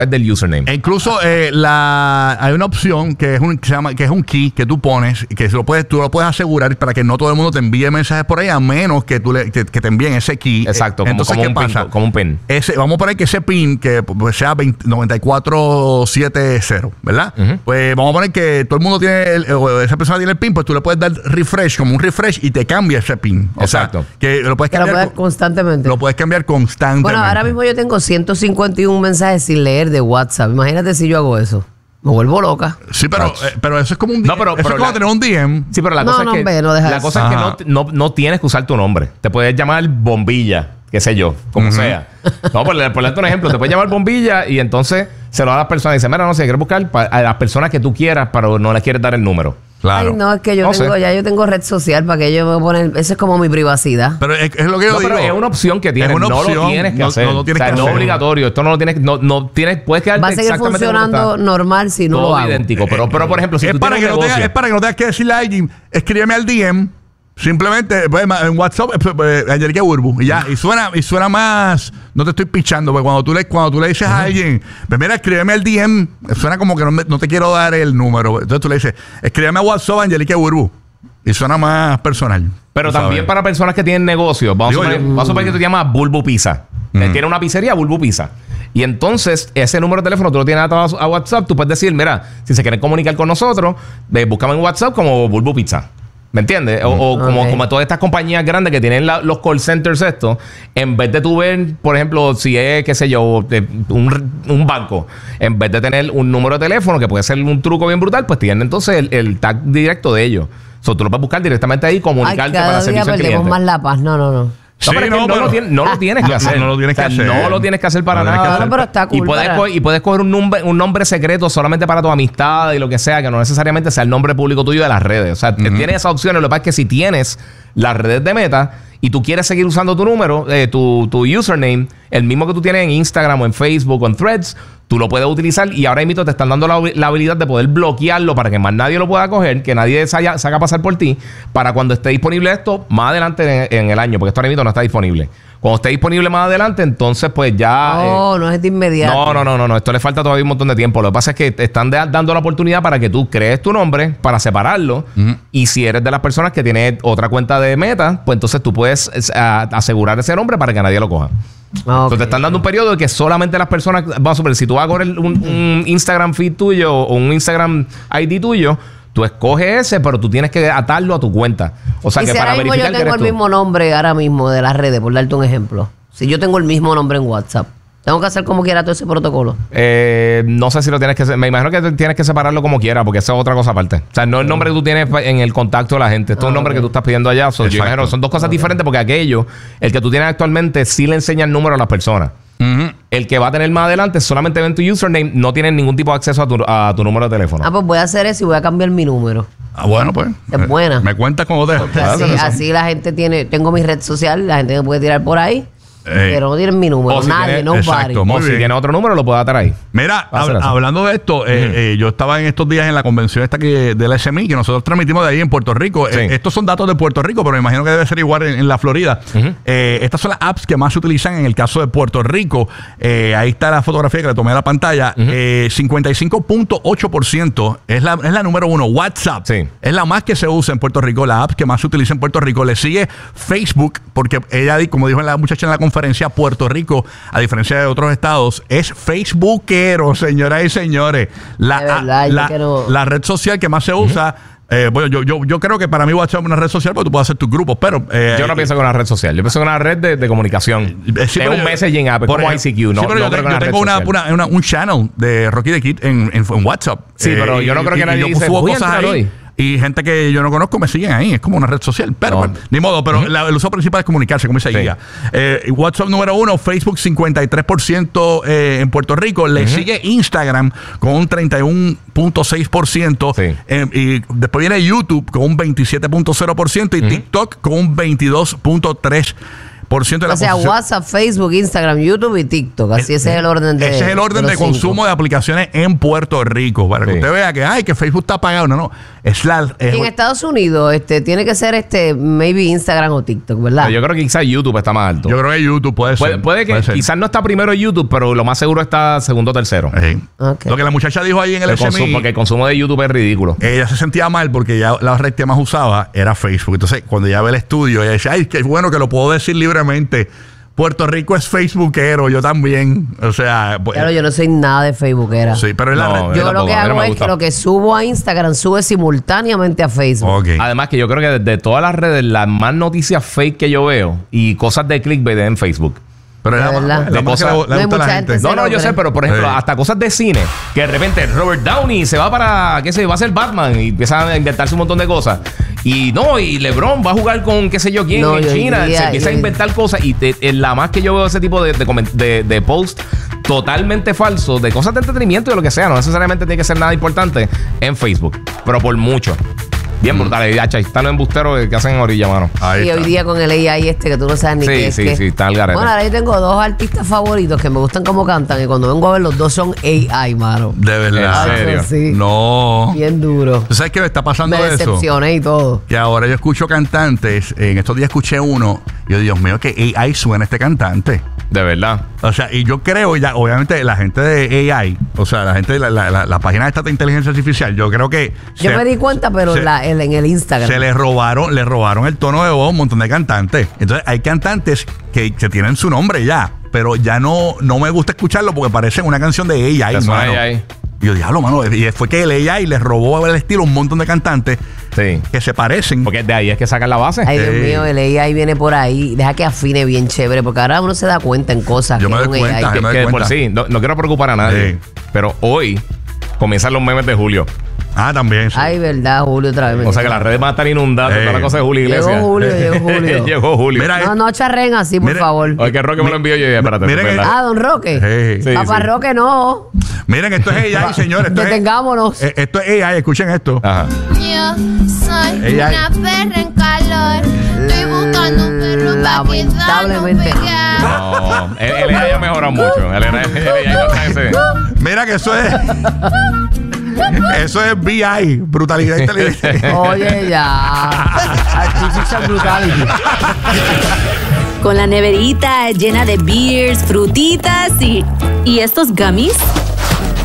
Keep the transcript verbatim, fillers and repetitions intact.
del username. E incluso eh, la, hay una opción que es un que se llama que es un key que tú pones que lo puedes tú lo puedes asegurar para que no todo el mundo te envíe mensajes por ahí a menos que tú le, que, que te envíen ese key. Exacto. Como, Entonces como ¿qué un pasa? Pin, como un pin. Ese, vamos a poner que ese pin que pues, sea noventa y cuatro setenta, ¿verdad? Uh-huh. Pues vamos a poner que todo el mundo tiene el, o esa persona tiene el pin, pues tú le puedes dar refresh como un refresh y te cambia ese pin. O Exacto. sea, que lo puedes cambiar lo puedes constantemente. Lo puedes cambiar constantemente. Bueno, ahora mismo yo tengo ciento cincuenta y uno mensajes sin leer de WhatsApp. Imagínate si yo hago eso. Me vuelvo loca. Sí, pero, eh, pero eso es como un D M. No, pero, eso pero es como la, tener un D M. Sí, pero la no, cosa no, es que, ve, no deja la eso. cosa es que no, no, no tienes que usar tu nombre. Te puedes llamar Bombilla, qué sé yo, como uh-huh. sea. No, por, por darte un ejemplo, te puedes llamar Bombilla y entonces se lo da a las personas y dice, mira, no sé, quieres buscar a las personas que tú quieras, pero no les quieres dar el número. Claro. Ay, no, es que yo no tengo, sé. ya yo tengo red social para que yo me ponen, eso es como mi privacidad. Pero es, es lo que yo no, digo. Pero es una opción que tienes, es una no opción, lo tienes que no, hacer. No lo tienes o sea, que no hacer. es obligatorio, esto no lo tienes, no, no tienes, puedes quedarte va a seguir exactamente funcionando normal si no todo lo hago. idéntico, pero, pero por ejemplo, si es, tú para que tienes no un tengas, negocio, es para que no tengas que decirle a alguien, escríbeme al D M. Simplemente pues, en WhatsApp, eh, Angelique Burbu. Y ya, y suena, y suena más. No te estoy pichando, porque cuando tú le, cuando tú le dices uh-huh. a alguien, pues mira, escríbeme al D M, suena como que no, me, no te quiero dar el número. Entonces tú le dices, escríbeme a WhatsApp, Angelique Burbu. Y suena más personal. Pero también sabes. Para personas que tienen negocios. Vamos, a suponer, vamos a suponer que tú te llamas Bulbu Pizza. Uh-huh. Tiene una pizzería, Bulbu Pizza. Y entonces, ese número de teléfono tú lo tienes atado a WhatsApp. Tú puedes decir, mira, si se quieren comunicar con nosotros, eh, búscame en WhatsApp como Bulbu Pizza. ¿Me entiendes? O, o okay. como, como todas estas compañías grandes que tienen la, los call centers estos, en vez de tú ver, por ejemplo, si es, qué sé yo, un, un banco, en vez de tener un número de teléfono, que puede ser un truco bien brutal, pues tienen entonces el, el tag directo de ellos. O sea, tú lo puedes buscar directamente ahí y comunicarte Ay, para servicio al cliente. perdemos más la paz. No, no, no. No, sí, pero es que no, no, pero, lo tienes, no lo tienes que hacer. No, no lo tienes que o sea, hacer. No lo tienes que hacer para no nada. Hacer. No, pero está cool y, puedes para... co- y puedes coger un nombre, un nombre secreto solamente para tu amistad y lo que sea, que no necesariamente sea el nombre público tuyo de las redes. O sea, uh-huh. tienes esas opciones. Lo que pasa es que si tienes las redes de Meta y tú quieres seguir usando tu número, eh, tu, tu username, el mismo que tú tienes en Instagram o en Facebook o en Threads, tú lo puedes utilizar y ahora mismo te están dando la, la habilidad de poder bloquearlo para que más nadie lo pueda coger, que nadie se haga, se haga pasar por ti, para cuando esté disponible esto más adelante en, en el año, porque esto ahora mismo no está disponible. Cuando esté disponible más adelante, entonces pues ya... No, eh, no es de inmediato. No, no, no, no, no. Esto le falta todavía un montón de tiempo. Lo que pasa es que te están de, dando la oportunidad para que tú crees tu nombre, para separarlo. Uh-huh. Y si eres de las personas que tiene otra cuenta de Meta, pues entonces tú puedes a, asegurar ese nombre para que nadie lo coja. Okay. Entonces te están dando un periodo de que solamente las personas... Vamos a ver, si tú vas a correr un, un Instagram feed tuyo o un Instagram I D tuyo... Tú escoges ese, pero tú tienes que atarlo a tu cuenta. O sea, y que si para ahora mismo verificar yo tengo que el eres tú. mismo nombre ahora mismo de las redes, por darte un ejemplo. Si yo tengo el mismo nombre en WhatsApp, ¿tengo que hacer como quiera todo ese protocolo? Eh, no sé si lo tienes que... Me imagino que tienes que separarlo como quiera, porque esa es otra cosa aparte. O sea, no es el nombre que tú tienes en el contacto de la gente. Esto es ah, un nombre okay. que tú estás pidiendo allá. So, yo imagino, son dos cosas okay. diferentes, porque aquello, el que tú tienes actualmente, sí le enseña el número a las personas. Uh-huh. El que va a tener más adelante solamente ven tu username, no tiene ningún tipo de acceso a tu, a tu número de teléfono. Ah, pues voy a hacer eso y voy a cambiar mi número. Ah, bueno, pues. Es buena. Me cuentas cómo te... Así, así la gente tiene... Tengo mi red social, la gente me puede tirar por ahí. Ey. Pero no tienen mi número, o si nadie, tiene, nobody. Exacto, muy o bien. si tiene otro número, lo puede atar ahí. Mira, hab- hablando de esto, uh-huh. eh, eh, yo estaba en estos días en la convención esta que de la S M I, que nosotros transmitimos de ahí en Puerto Rico. Sí. Eh, estos son datos de Puerto Rico, pero me imagino que debe ser igual en, en la Florida. Uh-huh. Eh, estas son las apps que más se utilizan en el caso de Puerto Rico. Eh, ahí está la fotografía que le tomé a la pantalla. Uh-huh. Eh, cincuenta y cinco punto ocho por ciento es la, es la número uno. WhatsApp sí. es la más que se usa en Puerto Rico, la app que más se utiliza en Puerto Rico. Le sigue Facebook, porque ella, como dijo la muchacha en la conferencia, Puerto Rico, a diferencia de otros estados, es facebookero, señoras y señores. La, verdad, la, quiero... la red social que más se usa. Uh-huh. eh, bueno, yo, yo, yo creo que para mí WhatsApp es una red social porque tú puedes hacer tus grupos, pero... Eh, yo no pienso que una red social. Yo pienso que una red de, de comunicación. Eh, sí, es un yo, messaging app, como ejemplo, I C Q. No, sí, pero no yo, creo te, que yo una tengo una, una, una, un channel de Rocky the Kid en, en, en WhatsApp. Sí, eh, pero yo no creo que nadie dice, voy a entrar hoy. Y gente que yo no conozco me siguen ahí. Es como una red social. Pero, no. pues, ni modo. Pero uh-huh. la, el uso principal es comunicarse, como dice Giga. Sí. Eh, WhatsApp número uno, Facebook cincuenta y tres por ciento eh, en Puerto Rico. Le uh-huh. sigue Instagram con un treinta y uno punto seis por ciento. Sí. Eh, y después viene YouTube con un veintisiete punto cero por ciento. Y uh-huh. TikTok con un veintidós punto tres por ciento. por ciento de la O sea, posición. WhatsApp, Facebook, Instagram, YouTube y TikTok. Así ese es el orden de Ese es el orden de, de consumo cinco. de aplicaciones en Puerto Rico. Para que Sí. usted vea que, ay, que Facebook está apagado. No, no. Es la... es- Y en Estados Unidos, este, tiene que ser este, maybe Instagram o TikTok, ¿verdad? Yo creo que quizás YouTube está más alto. yo creo que YouTube puede puede, ser. puede que puede ser. quizás no está primero YouTube, pero lo más seguro está segundo o tercero. Sí. Ok. Lo que la muchacha dijo ahí en el El S M consumo- I, porque el consumo de YouTube es ridículo. ella se sentía mal porque ya la red que más usaba era Facebook. Entonces, cuando ella ve el estudio, ella dice, ay, qué bueno que lo puedo decir libremente. Puerto Rico es facebookero, yo también. O sea, pues, Claro, yo no soy nada de Facebookera. sí, pero es la No, red. yo Yo lo tampoco, que a mí no hago me es gusta. que lo que subo a Instagram sube simultáneamente a Facebook. Ok. Además que yo creo que de, de todas las redes, las más noticias fake que yo veo y cosas de clickbait en Facebook. Pero es De la, verdad. la De más que cosas- le, le no hay gusta a mucha la gente gente. No, no, yo cree. sé, pero por ejemplo, Sí. hasta cosas de cine, que de repente Robert Downey se va para, qué sé yo, va a ser Batman y empieza a inventarse un montón de cosas. Y no, y LeBron va a jugar con qué sé yo quién No, en y hoy China. día- se empieza a y hoy- inventar cosas y te- en la más que yo veo ese tipo de, de, coment- de, de post totalmente falsos, de cosas de entretenimiento y de lo que sea, no necesariamente tiene que ser nada importante en Facebook, pero por mucho. Bien brutal. Y hacha, están los embusteros que hacen orilla, mano. Ahí Y está. hoy día con el A I este que tú no sabes ni Sí, qué es sí, qué. sí, está al garete. Bueno, ahora yo tengo dos artistas favoritos que me gustan cómo cantan y cuando vengo a ver los dos son A I, mano. De verdad. ¿En serio? Sí. No. Bien duro. ¿Tú sabes qué me está pasando Me eso? decepcioné y todo. Que ahora yo escucho cantantes. En estos días escuché uno. Y yo, Dios mío, que A I suena este cantante. De verdad. O sea, y yo creo, ya, obviamente, la gente de A I, o sea, la gente de la, la, la, la página esta de inteligencia artificial, yo creo que. Yo se- me di cuenta, pero se- la- en, en el Instagram. Se le robaron, le robaron el tono de voz a un montón de cantantes. Entonces, hay cantantes que, que tienen su nombre ya, pero ya no, no me gusta escucharlo porque parece una canción de A I. Te suena mano. A I. Y yo, diablo, mano. Y fue que el A I le robó el estilo a un montón de cantantes Sí. que se parecen. Porque de ahí es que sacan la base. Ay, Dios Sí. mío, el A I viene por ahí. Deja que afine bien chévere, porque ahora uno se da cuenta en cosas. Yo que me es doy un A I. cuenta, que, yo me doy que de por cuenta. sí, no, no quiero preocupar a nadie. Sí. Pero hoy comienzan los memes de Julio. Ah, también. sí. Ay, verdad, Julio otra vez. O sea que las redes van a estar inundadas. Eh. Toda la cosa de Julio Llegó Iglesias. Julio, llegó Julio. Llegó Julio. Mira, No, no charren así, por Mire- favor. Oye, que Roque me lo envió yo y espérate. Miren es el- verdad. Ah, don Roque. Sí. Sí, Papá sí. Roque, no. Miren, esto es A I, señores. Esto es, Detengámonos. eh, esto es A I, escuchen esto. Ajá. Yo soy Ella- una perra en calor. Estoy buscando un perro para Lamentablemente. No, el, el A I ha mejorado mucho. El, el, el A I no está ese. Mira que eso es. Eso es B I, brutalidad inteligente. Oye, ya. Artificial brutality. Con la neverita llena de beers, frutitas y... ¿Y estos gummies?